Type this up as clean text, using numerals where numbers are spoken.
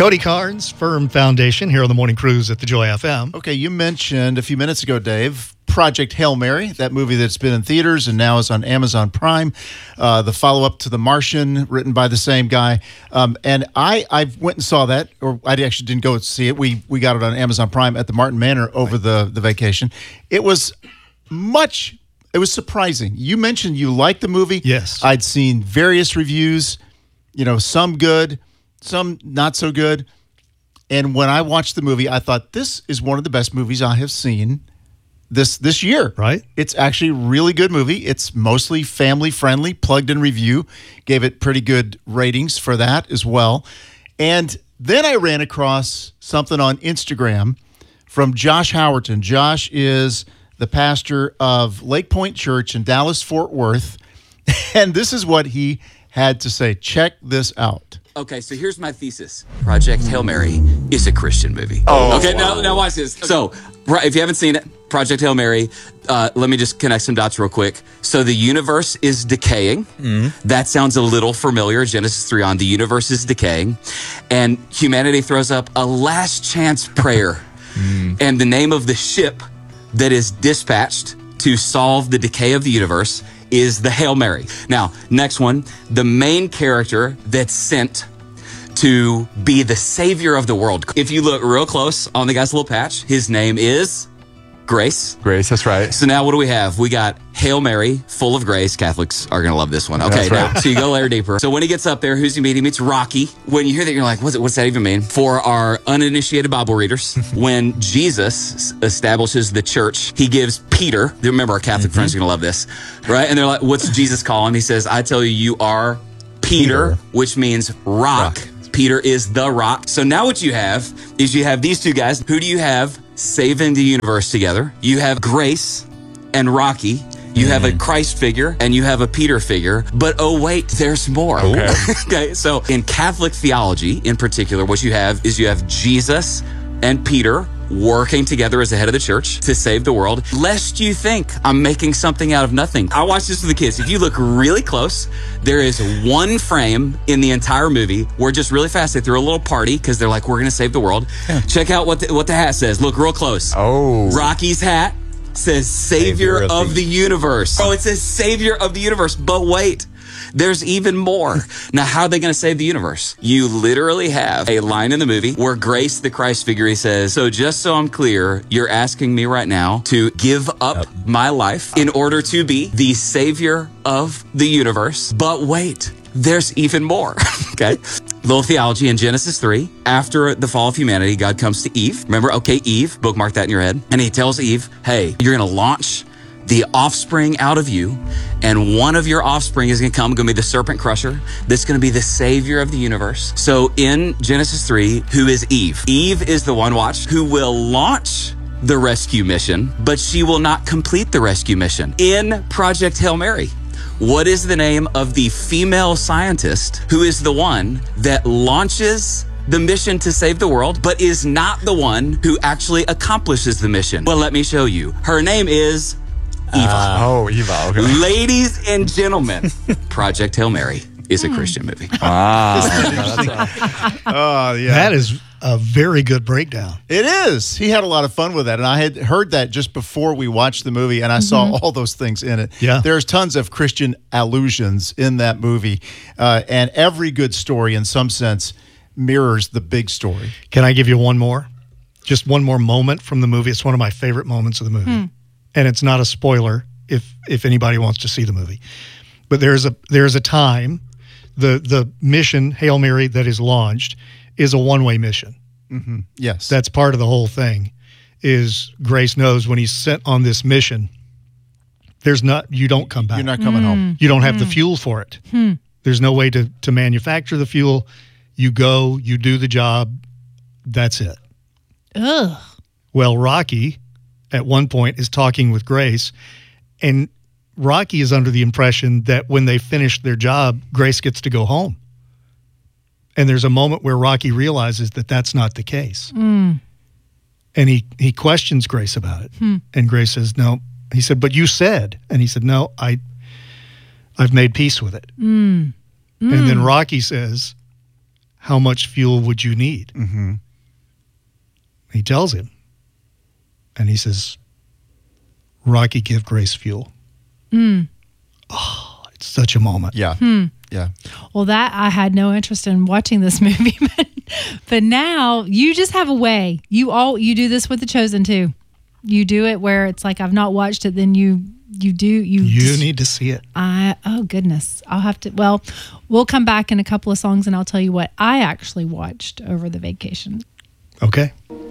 Cody Carnes, Firm Foundation, here on the Morning Cruise at the Joy FM. Okay, you mentioned a few minutes ago, Dave, Project Hail Mary, that movie that's been in theaters and now is on Amazon Prime, the follow-up to The Martian, written by the same guy. And I went and saw that, or I actually didn't go see it. We got it on Amazon Prime at the Martin Manor over the vacation. It was surprising. You mentioned you liked the movie. Yes. I'd seen various reviews, some good, some not so good. And when I watched the movie, I thought, this is one of the best movies I have seen this year. Right. It's actually a really good movie. It's mostly family-friendly. Plugged In Review gave it pretty good ratings for that as well. And then I ran across something on Instagram from Josh Howerton. Josh is the pastor of Lake Point Church in Dallas-Fort Worth. And this is what he had to say. Check this out. Okay, so here's my thesis. Project Hail Mary is a Christian movie. Oh, okay, wow. now watch this. So, if you haven't seen it, Project Hail Mary, let me just connect some dots real quick. So the universe is decaying. That sounds a little familiar. Genesis 3 on, the universe is decaying. And humanity throws up a last chance prayer. And the name of the ship that is dispatched to solve the decay of the universe is the Hail Mary. Now, next one, the main character that's sent to be the savior of the world. If you look real close on the guy's little patch, his name is Grace. Grace, that's right. So now what do we have? We got Hail Mary, full of grace. Catholics are going to love this one. Okay, That's right. now, so you go a layer deeper. So when he gets up there, who's he meet? He meets Rocky. When you hear that, you're like, what's that even mean? For our uninitiated Bible readers, when Jesus establishes the church, he gives Peter, remember our Catholic friends are going to love this, right? And they're like, what's Jesus call him? He says, I tell you, you are Peter, which means rock. Peter is the rock. So now what you have is you have these two guys. Who do you have saving the universe together? You have Grace and Rocky. You have a Christ figure and you have a Peter figure. But oh wait, there's more. Okay. Okay, so in Catholic theology in particular, what you have is you have Jesus and Peter working together as the head of the church to save the world, lest you think I'm making something out of nothing. I watched this with the kids. If you look really close, there is one frame in the entire movie where just really fast they throw a little party because they're like, we're going to save the world. Check out what the hat says. Look real close. Oh. Rocky's hat says Savior of the Universe. Oh, it says Savior of the Universe. But wait. There's even more. Now, how are they going to save the universe? You literally have a line in the movie where Grace, the Christ figure, he says, so just so I'm clear, you're asking me right now to give up my life in order to be the savior of the universe. But wait, there's even more. Okay. Little theology in Genesis 3. After the fall of humanity, God comes to Eve. Remember, okay, Eve, bookmark that in your head. And he tells Eve, hey, you're going to launch the offspring out of you, and one of your offspring is going to be the serpent crusher. That's going to be the savior of the universe. So in Genesis 3, who is Eve? Eve is the one, watch, who will launch the rescue mission, but she will not complete the rescue mission. In Project Hail Mary, what is the name of the female scientist who is the one that launches the mission to save the world, but is not the one who actually accomplishes the mission? Well, let me show you. Her name is Eva. Eva. Okay. Ladies and gentlemen, Project Hail Mary is a Christian movie. Wow. Oh, yeah. That is a very good breakdown. It is. He had a lot of fun with that. And I had heard that just before we watched the movie, and I saw all those things in it. Yeah. There's tons of Christian allusions in that movie. And every good story, in some sense, mirrors the big story. Can I give you one more? Just one more moment from the movie. It's one of my favorite moments of the movie. And it's not a spoiler if anybody wants to see the movie. But there's a time, the mission, Hail Mary, that is launched is a one-way mission. Yes. That's part of the whole thing, is Grace knows when he's sent on this mission, you don't come back. You're not coming home. You don't have the fuel for it. There's no way to manufacture the fuel. You go, you do the job, that's it. Ugh. Well, Rocky, at one point, is talking with Grace, and Rocky is under the impression that when they finish their job, Grace gets to go home. And there's a moment where Rocky realizes that that's not the case. And he questions Grace about it. And Grace says, no. He said, but you said. And he said, no, I've made peace with it. And then Rocky says, how much fuel would you need? Mm-hmm. He tells him. And he says, Rocky, give Grace fuel. Oh, it's such a moment. Yeah. Yeah. Well, that I had no interest in watching this movie, but now you just have a way. You do this with The Chosen too. You do it where it's like I've not watched it, then you need to see it. Oh goodness, I'll have to. Well, we'll come back in a couple of songs and I'll tell you what I actually watched over the vacation. Okay.